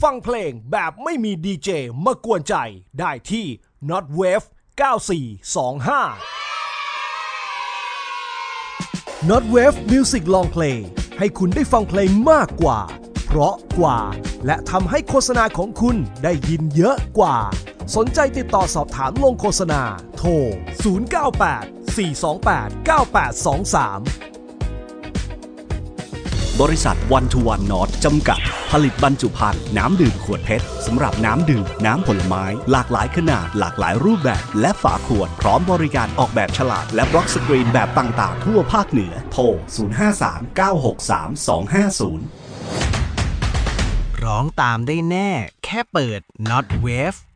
ฟังเพลงแบบไม่มีดีเจมากวนใจได้ที่ Notwave 9425 Notwave Music Long Play ให้คุณได้ฟังเพลงมากกว่าเพราะกว่าและทำให้โฆษณาของคุณได้ยินเยอะกว่าสนใจติดต่อสอบถามลงโฆษณาโทร 098 428 9823 บริษัท One to One North จำกัดผลิตบรรจุภัณฑ์น้ำดื่มขวดเพชรสำหรับน้ำดื่มน้ำผลไม้หลากหลายขนาดหลากหลายรูปแบบและฝาขวดพร้อมบริการออกแบบฉลากและบล็อกสกรีนแบบต่างๆทั่วภาคเหนือโทร 053 963 250 ร้องตามได้แน่แค่เปิด Not Wave